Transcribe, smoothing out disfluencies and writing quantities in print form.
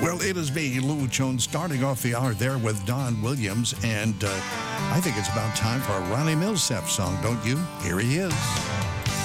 Well, it is me, Lou Jones, starting off the hour there with Don Williams, and I think it's about time for a Ronnie Milsap song, don't you? Here he is.